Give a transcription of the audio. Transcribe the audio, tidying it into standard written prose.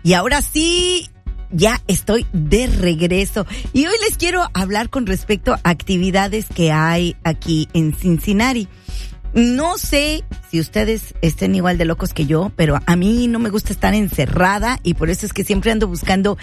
Y ahora sí, ya estoy de regreso. Y hoy les quiero hablar con respecto a actividades que hay aquí en Cincinnati. No sé si ustedes estén igual de locos que yo, pero a mí no me gusta estar encerrada y por eso es que siempre ando buscando